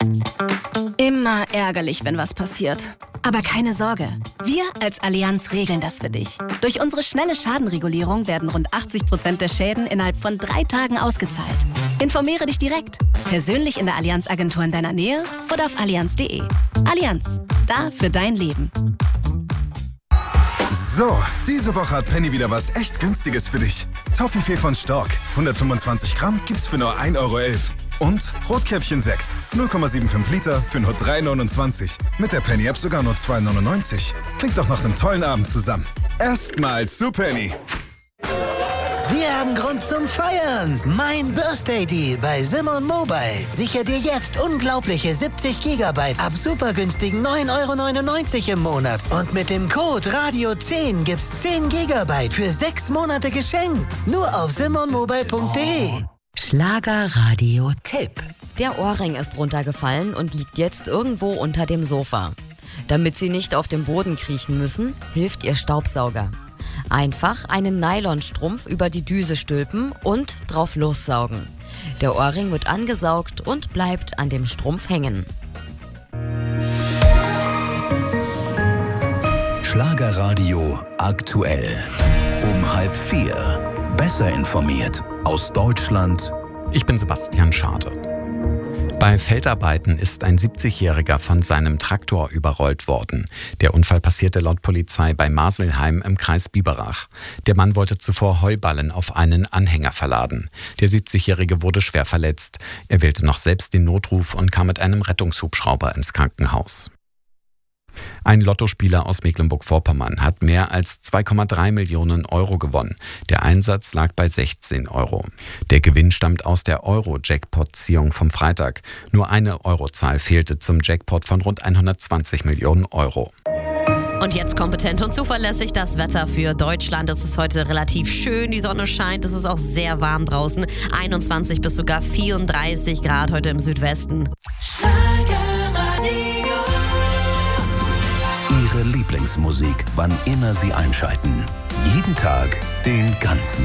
Immer ärgerlich, wenn was passiert. Aber keine Sorge, wir als Allianz regeln das für dich. Durch unsere schnelle Schadenregulierung werden rund 80% der Schäden innerhalb von 3 Tagen ausgezahlt. Informiere dich direkt, persönlich in der Allianz-Agentur in deiner Nähe oder auf allianz.de. Allianz, da für dein Leben. So, diese Woche hat Penny wieder was echt Günstiges für dich. Toffifee von Stork, 125 Gramm gibt's für nur 1,11 Euro. Und Rotkäppchen-Sekt, 0,75 Liter für nur 3,29 €. Mit der Penny-App sogar nur 2,99 €. Klingt doch nach einem tollen Abend zusammen. Erstmal zu Penny. Wir haben Grund zum Feiern. Mein Birthday Deal bei Simon Mobile. Sicher dir jetzt unglaubliche 70 GB ab super günstigen 9,99 € im Monat. Und mit dem Code Radio10 gibt's 10 GB für 6 Monate geschenkt. Nur auf simonmobile.de. Schlagerradio-Tipp. Der Ohrring ist runtergefallen und liegt jetzt irgendwo unter dem Sofa. Damit Sie nicht auf dem Boden kriechen müssen, hilft Ihr Staubsauger. Einfach einen Nylonstrumpf über die Düse stülpen und drauf lossaugen. Der Ohrring wird angesaugt und bleibt an dem Strumpf hängen. Schlagerradio aktuell. Um 3:30. Besser informiert aus Deutschland. Ich bin Sebastian Schade. Bei Feldarbeiten ist ein 70-Jähriger von seinem Traktor überrollt worden. Der Unfall passierte laut Polizei bei Maselheim im Kreis Biberach. Der Mann wollte zuvor Heuballen auf einen Anhänger verladen. Der 70-Jährige wurde schwer verletzt. Er wählte noch selbst den Notruf und kam mit einem Rettungshubschrauber ins Krankenhaus. Ein Lottospieler aus Mecklenburg-Vorpommern hat mehr als 2,3 Millionen Euro gewonnen. Der Einsatz lag bei 16 Euro. Der Gewinn stammt aus der Euro-Jackpot-Ziehung vom Freitag. Nur eine Eurozahl fehlte zum Jackpot von rund 120 Millionen Euro. Und jetzt kompetent und zuverlässig das Wetter für Deutschland. Es ist heute relativ schön, die Sonne scheint, es ist auch sehr warm draußen. 21 bis sogar 34 Grad heute im Südwesten. Ihre Lieblingsmusik, wann immer Sie einschalten. Jeden Tag, den ganzen